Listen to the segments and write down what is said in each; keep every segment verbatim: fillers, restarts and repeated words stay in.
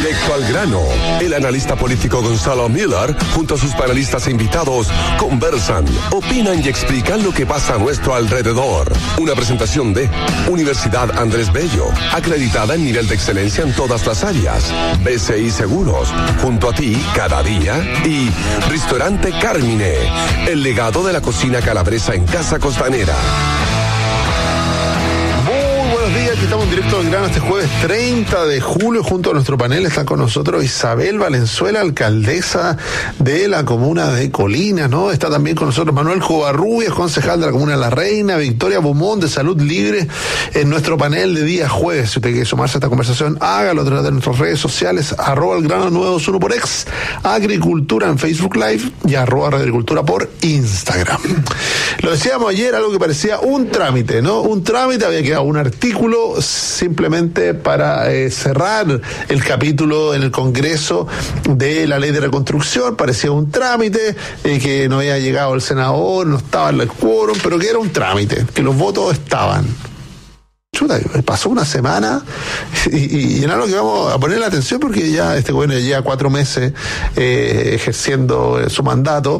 Directo al grano. El analista político Gonzalo Miller, junto a sus panelistas e invitados, conversan, opinan y explican lo que pasa a nuestro alrededor. Una presentación de Universidad Andrés Bello, acreditada en nivel de excelencia en todas las áreas. B C I Seguros, junto a ti cada día. Y Restaurante Carmine, el legado de la cocina calabresa en Casa Costanera. Aquí estamos en Directo al grano este jueves treinta de julio. Junto a nuestro panel está con nosotros Isabel Valenzuela, alcaldesa de la comuna de Colinas, ¿no? Está también con nosotros Manuel Covarrubias, concejal de la comuna de La Reina, Victoria Beaumont de Salud Libre, en nuestro panel de día jueves. Si usted quiere sumarse a esta conversación, hágalo a través de nuestras redes sociales, arroba el grano nueve dos uno por ex, Agricultura en Facebook Live y arroba Radio Agricultura por Instagram. Lo decíamos ayer, algo que parecía un trámite, ¿no? Un trámite, había quedado un artículo simplemente para eh, cerrar el capítulo en el Congreso de la ley de reconstrucción. Parecía un trámite, eh, que no había llegado el senador, no estaba en el quórum, pero que era un trámite, que los votos estaban. Chuta, pasó una semana y, y en algo que vamos a poner la atención, porque ya este gobierno lleva cuatro meses eh, ejerciendo eh, su mandato,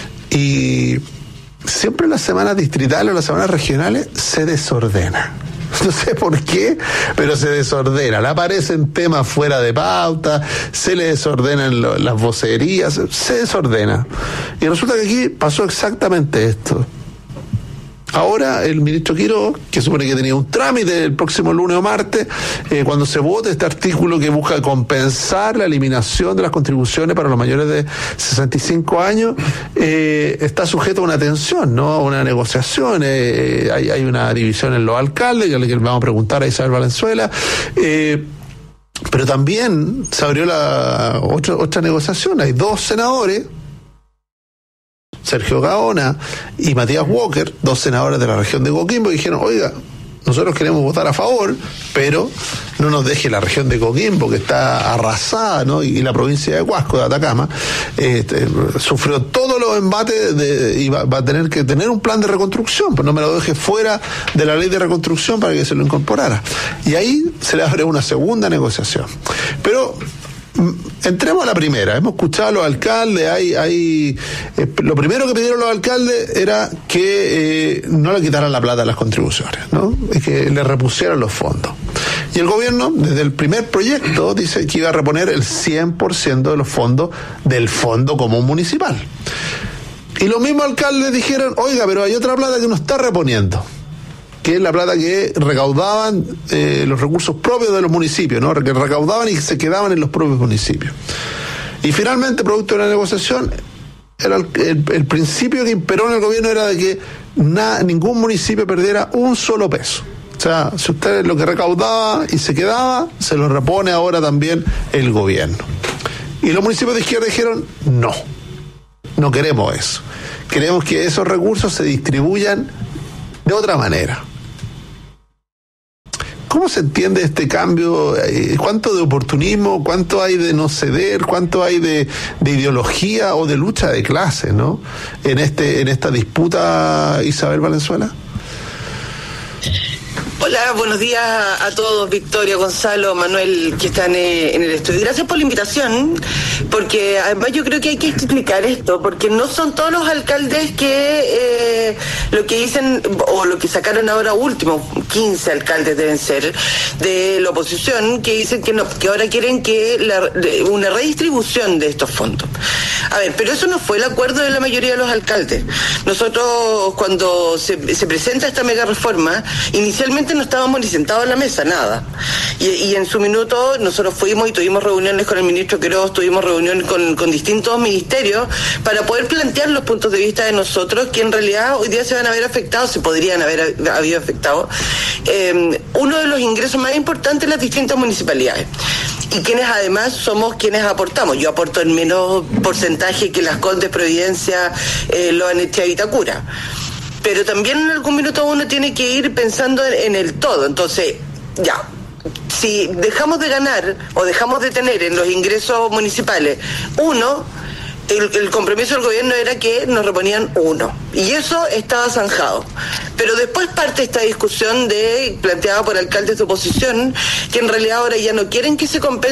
y siempre en las semanas distritales o las semanas regionales se desordena. No sé por qué, pero se desordena. Le aparecen temas fuera de pauta, se le desordenan lo, las vocerías, se desordena. Y resulta que aquí pasó exactamente esto. Ahora el ministro Quiroga, que supone que tenía un trámite el próximo lunes o martes, eh, cuando se vote este artículo que busca compensar la eliminación de las contribuciones para los mayores de sesenta y cinco años, eh, está sujeto a una tensión, ¿no? A una negociación. Eh, hay, hay una división en los alcaldes, que le vamos a preguntar a Isabel Valenzuela. Eh, pero también se abrió la otra, otra negociación. Hay dos senadores, Sergio Gaona y Matías Walker, dos senadores de la región de Coquimbo, y dijeron: oiga, nosotros queremos votar a favor, pero no nos deje la región de Coquimbo, que está arrasada, ¿no? Y la provincia de Huasco, de Atacama, este, sufrió todos los embates de, y va, va a tener que tener un plan de reconstrucción, pues no me lo deje fuera de la ley de reconstrucción para que se lo incorporara. Y ahí se le abre una segunda negociación. Pero entremos a la primera. Hemos escuchado a los alcaldes, hay, hay eh, lo primero que pidieron los alcaldes era que eh, no le quitaran la plata a las contribuciones, ¿no? Es que le repusieran los fondos. Y el gobierno, desde el primer proyecto, dice que iba a reponer el cien por ciento de los fondos del Fondo Común Municipal. Y los mismos alcaldes dijeron: oiga, pero hay otra plata que no está reponiendo, que es la plata que recaudaban eh, los recursos propios de los municipios, ¿no? Que recaudaban y se quedaban en los propios municipios. Y finalmente, producto de la negociación, el, el, el principio que imperó en el gobierno era de que na, ningún municipio perdiera un solo peso. O sea, si usted lo que recaudaba y se quedaba, se lo repone ahora también el gobierno. Y los municipios de izquierda dijeron: no, no queremos eso. Queremos que esos recursos se distribuyan de otra manera. ¿Cómo se entiende este cambio? ¿Cuánto de oportunismo, cuánto hay de no ceder, cuánto hay de, de ideología o de lucha de clase, ¿no? En este, en esta disputa, Isabel Valenzuela. Hola, buenos días a todos, Victoria, Gonzalo, Manuel, que están eh, en el estudio. Gracias por la invitación, porque además yo creo que hay que explicar esto, porque no son todos los alcaldes que eh, lo que dicen, o lo que sacaron ahora último, quince alcaldes deben ser, de la oposición, que dicen que no, que ahora quieren que la, una redistribución de estos fondos. A ver, pero eso no fue el acuerdo de la mayoría de los alcaldes. Nosotros, cuando se, se presenta esta mega reforma, inicialmente no estábamos ni sentados en la mesa, nada. Y, y en su minuto nosotros fuimos y tuvimos reuniones con el ministro Quiroga, tuvimos reuniones con, con distintos ministerios para poder plantear los puntos de vista de nosotros, que en realidad hoy día se van a ver afectados, se podrían haber habido afectados, eh, uno de los ingresos más importantes en las distintas municipalidades. Y quienes además somos quienes aportamos. Yo aporto en menos porcentaje que Las Condes, Providencia, eh, Loanetía y Vitacura. Pero también en algún minuto uno tiene que ir pensando en, en el todo. Entonces, ya, si dejamos de ganar o dejamos de tener en los ingresos municipales uno, el, el compromiso del gobierno era que nos reponían uno. Y eso estaba zanjado. Pero después parte esta discusión de planteada por alcaldes de oposición, que en realidad ahora ya no quieren que se compense